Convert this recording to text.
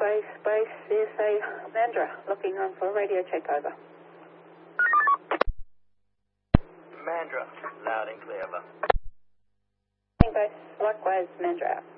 base, CSA Mandra, looking on for radio check, over. Mandra, loud and clear, over. Base, likewise, Mandra out.